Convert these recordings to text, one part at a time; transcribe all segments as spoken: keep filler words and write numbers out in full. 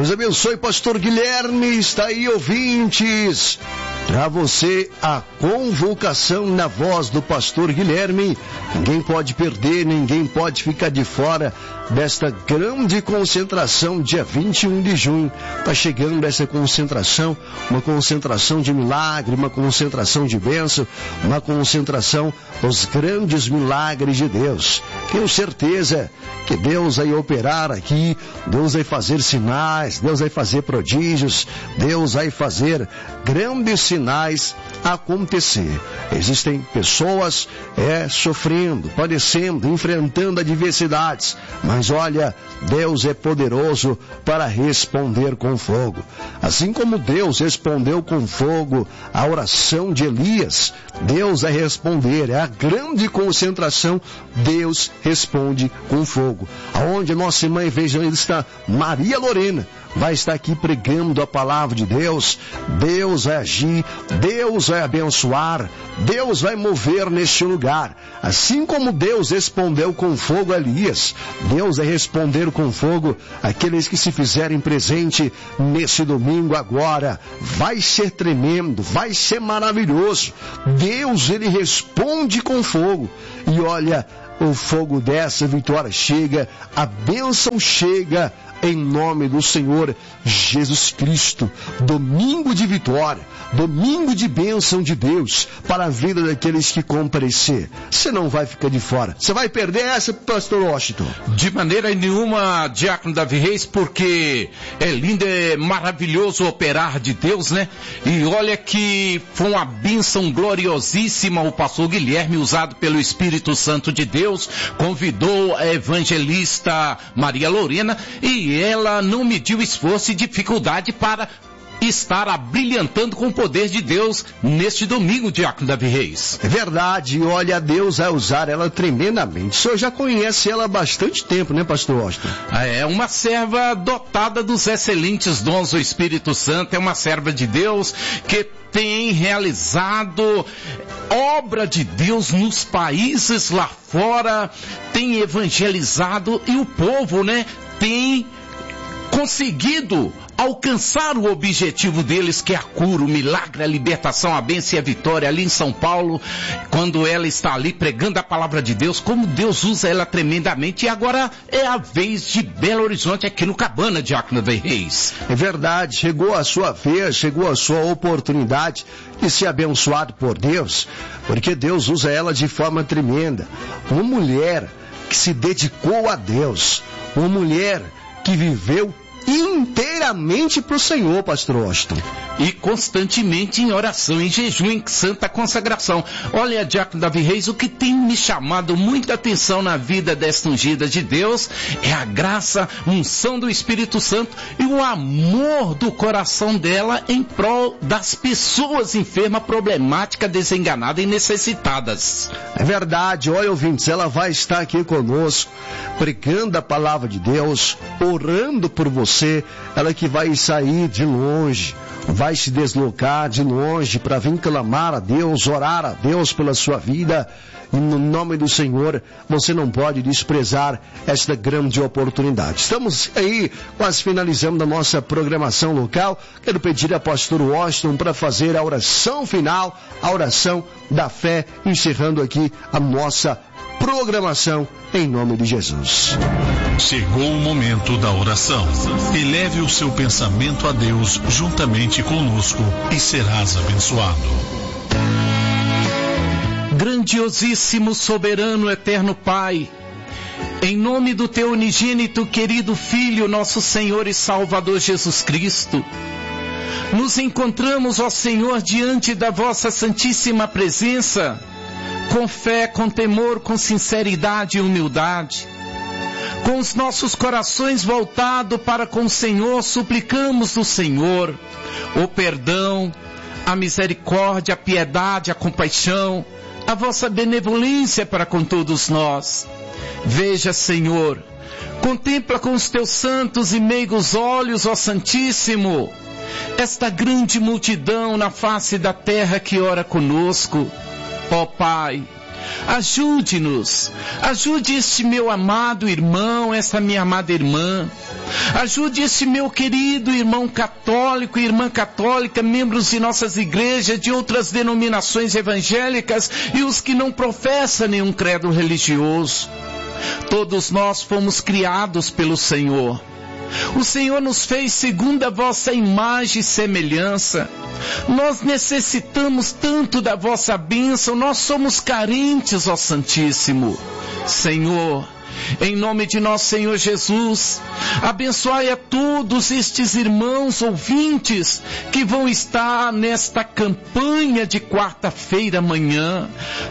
Deus abençoe, pastor Guilherme. Está aí, ouvintes. Para você, a convocação na voz do pastor Guilherme. Ninguém pode perder, ninguém pode ficar de fora desta grande concentração, dia vinte e um de junho. Está chegando essa concentração, uma concentração de milagre, uma concentração de bênção, uma concentração dos grandes milagres de Deus. Tenho certeza que Deus vai operar aqui, Deus vai fazer sinais, Deus vai fazer prodígios, Deus vai fazer grandes sinais acontecer. Existem pessoas é, sofrendo, padecendo, enfrentando adversidades, mas olha, Deus é poderoso para responder com fogo. Assim como Deus respondeu com fogo a oração de Elias, Deus vai responder. É a grande concentração, Deus responde com fogo. Aonde a nossa irmã evangelista Maria Lorena vai estar aqui pregando a palavra de Deus, Deus vai agir, Deus vai abençoar, Deus vai mover neste lugar. Assim como Deus respondeu com fogo a Elias, Deus vai responder com fogo aqueles que se fizerem presente nesse domingo agora. Vai ser tremendo, vai ser maravilhoso. Deus, ele responde com fogo. E olha, o fogo dessa vitória chega, a bênção chega, em nome do Senhor Jesus Cristo. Domingo de vitória, domingo de bênção de Deus para a vida daqueles que comparecer. Você não vai ficar de fora. Você vai perder essa, pastor Washington? De maneira nenhuma, diácono Davi Reis, porque é lindo, é maravilhoso o operar de Deus, né? E olha que foi uma bênção gloriosíssima. O pastor Guilherme, usado pelo Espírito Santo de Deus, convidou a evangelista Maria Lorena, e ela não mediu esforço e dificuldade para estar abrilhantando com o poder de Deus neste domingo, diácono Davi Reis. É verdade, olha, Deus vai usar ela tremendamente. O senhor já conhece ela há bastante tempo, né, pastor Austin? É uma serva dotada dos excelentes dons do Espírito Santo, é uma serva de Deus que tem realizado obra de Deus nos países lá fora, tem evangelizado e o povo, né, tem conseguido alcançar o objetivo deles, que é a cura, o milagre, a libertação, a bênção e a vitória ali em São Paulo, quando ela está ali pregando a palavra de Deus, como Deus usa ela tremendamente. E agora é a vez de Belo Horizonte aqui no Cabana, diácono Davi Reis. É verdade, chegou a sua vez, chegou a sua oportunidade de ser abençoado por Deus, porque Deus usa ela de forma tremenda. Uma mulher que se dedicou a Deus, uma mulher que viveu inteiramente para o Senhor, pastor Washington. E constantemente em oração, em jejum, em santa consagração. Olha, diácono Davi Reis, o que tem me chamado muita atenção na vida desta ungida de Deus é a graça, unção do Espírito Santo e o amor do coração dela em prol das pessoas enfermas, problemáticas, desenganadas e necessitadas. É verdade, olha, ouvintes, ela vai estar aqui conosco, pregando a palavra de Deus, orando por você, ela que vai sair de longe, vai se deslocar de longe para vir clamar a Deus, orar a Deus pela sua vida. E no nome do Senhor, você não pode desprezar esta grande oportunidade. Estamos aí quase finalizando a nossa programação local. Quero pedir a pastor Washington para fazer a oração final, a oração da fé, encerrando aqui a nossa programação em nome de Jesus. Chegou o momento da oração. Eleve o seu pensamento a Deus juntamente conosco e serás abençoado. Grandiosíssimo, soberano, eterno Pai, em nome do teu unigênito querido Filho, nosso Senhor e Salvador Jesus Cristo, nos encontramos, ó Senhor, diante da vossa santíssima presença, com fé, com temor, com sinceridade e humildade. Com os nossos corações voltados para com o Senhor, suplicamos do Senhor o perdão, a misericórdia, a piedade, a compaixão, a vossa benevolência para com todos nós. Veja, Senhor, contempla com os teus santos e meigos olhos, ó Santíssimo, esta grande multidão na face da terra que ora conosco. Ó Pai, Ajude-nos, ajude este meu amado irmão, esta minha amada irmã. Ajude este meu querido irmão católico e irmã católica, membros de nossas igrejas, de outras denominações evangélicas e os que não professam nenhum credo religioso. Todos nós fomos criados pelo Senhor. O Senhor nos fez segundo a vossa imagem e semelhança. Nós necessitamos tanto da vossa bênção, nós somos carentes, ó Santíssimo. Senhor, em nome de nosso Senhor Jesus, abençoai a todos estes irmãos ouvintes que vão estar nesta campanha de quarta-feira amanhã.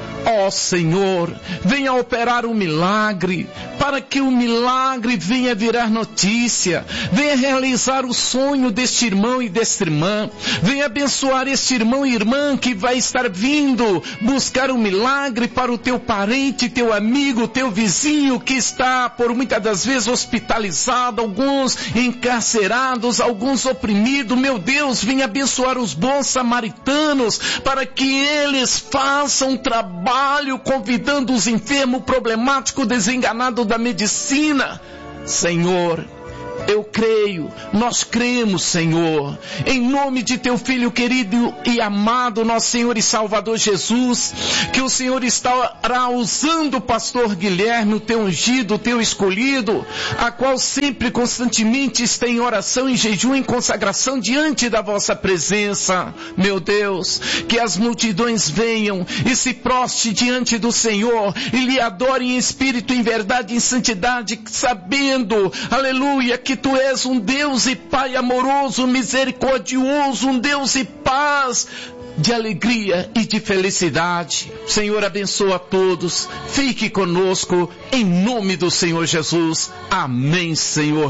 Ó Senhor, venha operar um milagre, para que o milagre venha virar notícia, venha realizar o sonho deste irmão e desta irmã, venha abençoar este irmão e irmã que vai estar vindo buscar um milagre para o teu parente, teu amigo, teu vizinho que está por muitas das vezes hospitalizado, alguns encarcerados, alguns oprimidos. Meu Deus, venha abençoar os bons samaritanos, para que eles façam um trabalho convidando os enfermos, problemáticos, desenganados da medicina. Senhor, eu creio, nós cremos, Senhor, em nome de teu Filho querido e amado, nosso Senhor e Salvador Jesus, que o Senhor estará usando o pastor Guilherme, o teu ungido, o teu escolhido, a qual sempre, constantemente está em oração, em jejum, em consagração diante da vossa presença. Meu Deus, que as multidões venham e se prostem diante do Senhor e lhe adorem em espírito, em verdade, em santidade, sabendo, aleluia, que Tu és um Deus e Pai amoroso, misericordioso, um Deus e paz, de alegria e de felicidade. Senhor, abençoa a todos, fique conosco, em nome do Senhor Jesus. Amém, Senhor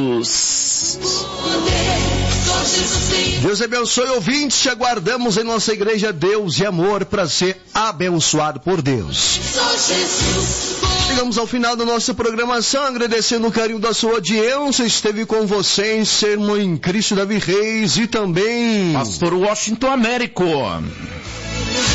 Jesus. Deus abençoe, ouvintes, te aguardamos em nossa igreja Deus e Amor para ser abençoado por Deus. Chegamos ao final da nossa programação, agradecendo o carinho da sua audiência. Esteve com você em Sermão em Cristo Davi Reis e também Pastor Washington Américo.